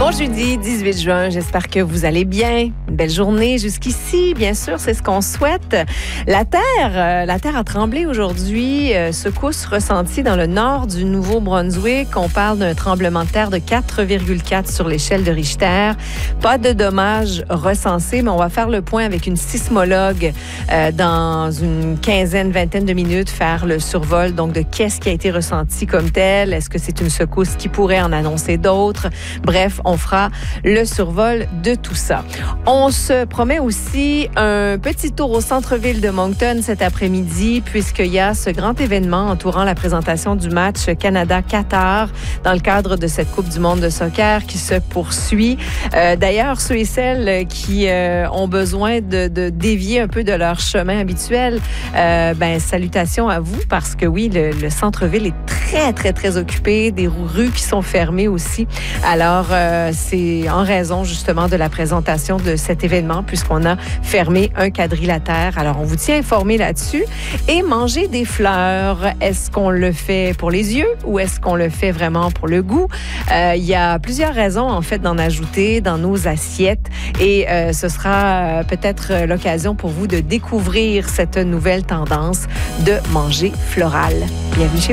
Bon jeudi 18 juin, j'espère que vous allez bien. Une belle journée jusqu'ici, bien sûr, c'est ce qu'on souhaite. La Terre a tremblé aujourd'hui, secousse ressentie dans le nord du Nouveau-Brunswick. On parle d'un tremblement de terre de 4,4 sur l'échelle de Richter. Pas de dommages recensés, mais on va faire le point avec une sismologue dans une vingtaine de minutes, faire le survol donc de qu'est-ce qui a été ressenti comme tel. Est-ce que c'est une secousse qui pourrait en annoncer d'autres? Bref, on fera le survol de tout ça. On se promet aussi un petit tour au centre-ville de Moncton cet après-midi, puisqu'il y a ce grand événement entourant la présentation du match Canada-Qatar dans le cadre de cette Coupe du monde de soccer qui se poursuit. D'ailleurs, ceux et celles qui ont besoin de dévier un peu de leur chemin habituel, salutations à vous, parce que oui, le centre-ville est très occupé, des rues qui sont fermées aussi. Alors, c'est en raison justement de la présentation de cet événement, puisqu'on a fermé un quadrilatère. Alors, on vous tient informé là-dessus. Et manger des fleurs, est-ce qu'on le fait pour les yeux ou est-ce qu'on le fait vraiment pour le goût? Il y a plusieurs raisons, en fait, d'en ajouter dans nos assiettes. Et ce sera peut-être l'occasion pour vous de découvrir cette nouvelle tendance de manger floral. Bienvenue chez